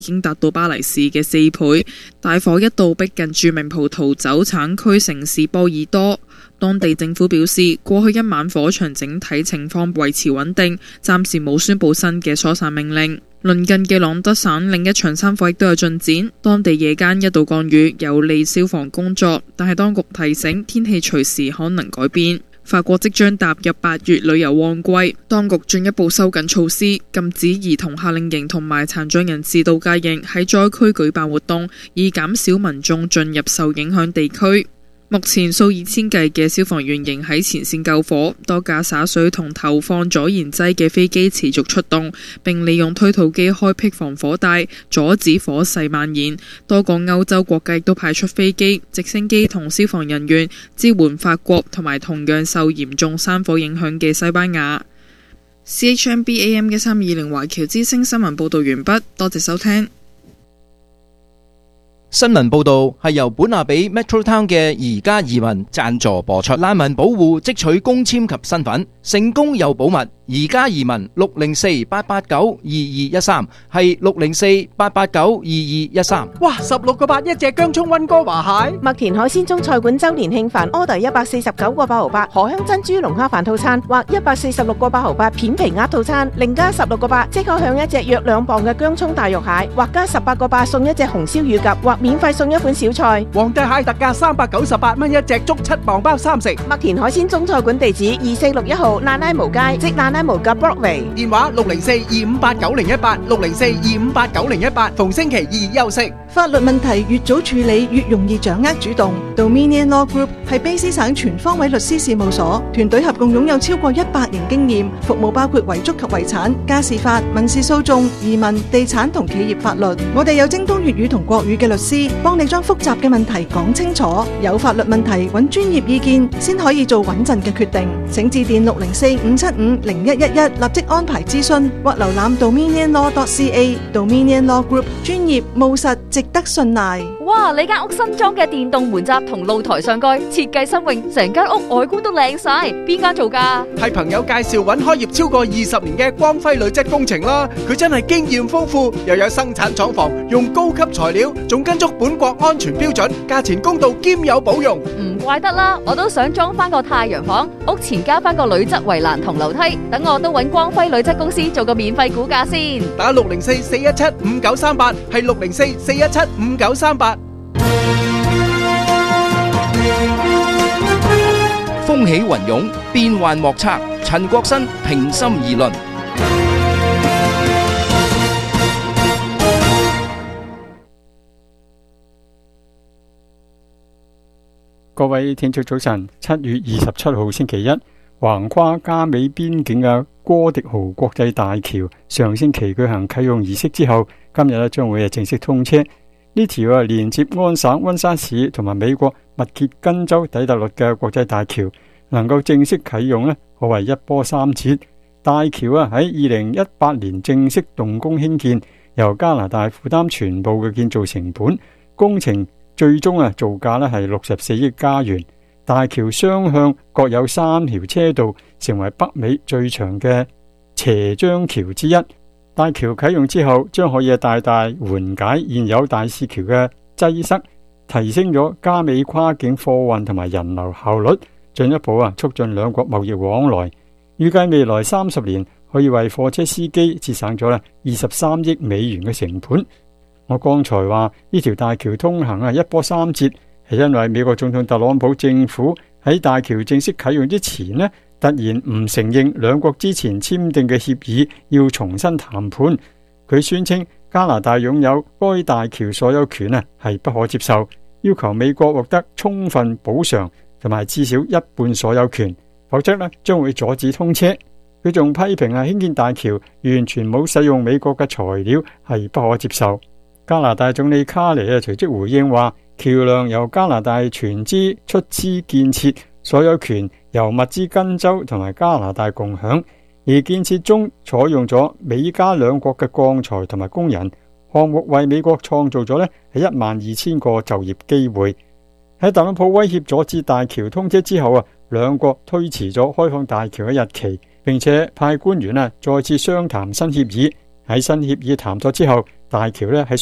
已經達到巴黎市嘅4倍，大火一度逼近著名葡萄酒產區城市波爾多。當地政府表示，過去一晚火場整體情況維持穩定，暫時冇宣布新嘅疏散命令。鄰近嘅朗德省另一場山火亦都有進展，當地夜間一度降雨，有利消防工作，但係當局提醒天氣隨時可能改變。法國即將踏入8月旅遊旺季，當局進一步收緊措施，禁止兒童夏令營同埋殘障人士度假營喺災區舉辦活動，以減少民眾進入受影響地區。目前數以千計嘅消防員仍喺前線救火，多架灑水同投放阻燃劑嘅飛機持續出動，並利用推土機開闢防火帶，阻止火勢蔓延。多個歐洲國家亦都派出飛機、直升機同消防人員支援法國同埋同樣受嚴重山火影響嘅西班牙。CHMB AM 1320華僑之聲新聞報導完畢，多謝收聽。 新聞報道係由本亞比 Metro Town 嘅宜家移民贊助播出。難民保護即取公簽及身份，成功又保密。宜家移民604-889-2213係604-889-2213。 哇！16個8一隻薑蔥溫哥華蟹， 麥田海鮮中菜館周年慶飯 order 149個8毫8，荷香珍珠龍蝦飯套餐或146個8毫8片皮鴨套餐，另加16個8即可享一隻約2磅嘅薑蔥大肉蟹，或加18個8送一隻紅燒乳鴿，或免費送一款小菜。 皇帝蟹特價398蚊一隻，足7磅包3食。 麥田海鮮中菜館地址2461號那拉無街，即那拉無嘅 Broadway。 電話604-258-9018，604-258-9018，逢星期2休息。 法律問題越早處理越容易掌握主動。Dominion Law Group 係卑詩省全方位律師事務所，團隊合共擁有超過100年經驗，服務包括遺囑及遺產、家事法、民事訴訟、移民、地產同企業法律。我哋有精通粵語同國語嘅律師，幫你將複雜嘅問題講清楚。有法律問題揾專業意見先可以做穩陣嘅決定。請致電604-575-0111，立即安排諮詢，或瀏覽 dominionlaw.ca。Dominion Law Group 專業務實，值得信賴。 哇！你間屋新裝嘅電動門閘同露台上蓋設計新穎，成間屋外觀都靚晒。邊間做㗎？ 係朋友介紹揾開業超過20年嘅光輝女質工程啦。佢真係經驗豐富，又有生產廠房，用高級材料，仲跟足本國安全標準，價錢公道兼有保用。 唔怪得啦，我都想裝翻個太陽房，屋前加翻個鋁質圍欄同樓梯，等我都揾光輝鋁質公司做個免費估價先。 打604-417-5938，係604-417-5938。 風起雲湧，變幻莫測。陳國新平心而論。 各位聽眾早晨，7月27號星期一，橫跨加美邊境嘅哥迪豪國際大橋上星期舉行啟用儀式之後，今日將會正式通車。呢條連接安省溫莎市同埋美國密歇根州底特律嘅國際大橋能夠正式啟用可謂一波三折。大橋喺2018年正式動工興建，由加拿大負擔全部嘅建造成本，工程最終造價係64億加元。大橋雙向各有3條車道，成為北美最長嘅斜張橋之一。大橋啟用之後，將可以大大緩解現有大使橋嘅擠塞，提升咗加美跨境貨運同埋人流效率，進一步促進兩國貿易往來。預計未來30年可以為貨車司機節省咗23億美元嘅成本。我剛才話呢條大橋通行一波三折，係因為美國總統特朗普政府喺大橋正式啟用之前突然唔承認兩國之前簽訂嘅協議，要重新談判。佢宣稱加拿大擁有該大橋所有權係不可接受，要求美國獲得充分補償同埋至少一半所有權，否則將會阻止通車。佢仲批評興建大橋完全冇使用美國嘅材料係不可接受。加拿大總理卡尼隨即回應話，橋樑由加拿大全資出資建設，所有權由密芝根州同埋加拿大共享，而建設中採用咗美加兩國嘅鋼材同埋工人，項目為美國創造咗12000個就業機會。喺特朗普威脅阻止大橋通車之後兩國推遲咗開放大橋嘅日期，並且派官員再次商談新協議。喺新協議談妥之後， 大橋咧喺